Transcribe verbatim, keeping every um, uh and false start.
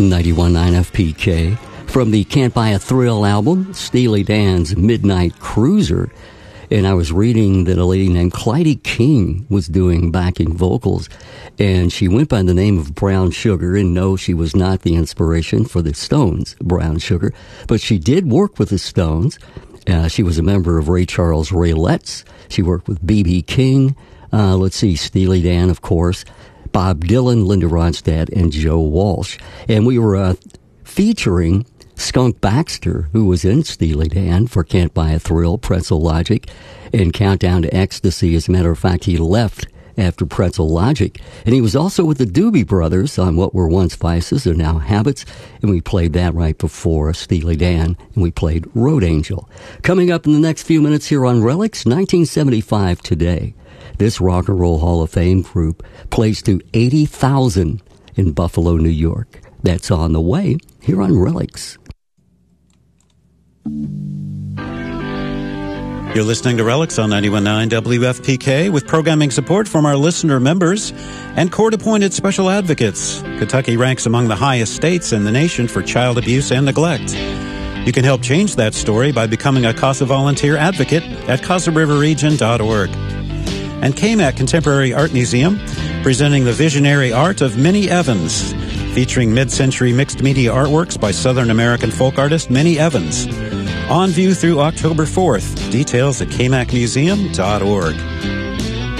ninety-one point nine F P K. From the Can't Buy a Thrill album, Steely Dan's Midnight Cruiser. And I was reading that a lady named Clyde King was doing backing vocals, and she went by the name of Brown Sugar, and no, she was not the inspiration for the Stones, Brown Sugar, but she did work with the Stones. Uh, she was a member of Ray Charles' Raylettes. She worked with B B King, uh, let's see, Steely Dan, of course, Bob Dylan, Linda Ronstadt, and Joe Walsh. And we were uh, featuring Skunk Baxter, who was in Steely Dan for Can't Buy a Thrill, Pretzel Logic, and Countdown to Ecstasy. As a matter of fact, he left after Pretzel Logic. And he was also with the Doobie Brothers on What Were Once Vices Are Now Habits, and we played that right before Steely Dan, and we played Road Angel. Coming up in the next few minutes here on Relics, nineteen seventy-five today. This Rock and Roll Hall of Fame group plays to eighty thousand in Buffalo, New York. That's on the way here on Relics. You're listening to Relics on ninety-one point nine W F P K with programming support from our listener members and court-appointed special advocates. Kentucky ranks among the highest states in the nation for child abuse and neglect. You can help change that story by becoming a CASA volunteer advocate at casa river region dot org. And K M A C Contemporary Art Museum, presenting the visionary art of Minnie Evans, featuring mid-century mixed media artworks by Southern American folk artist Minnie Evans. On view through October fourth. Details at k m a c museum dot org.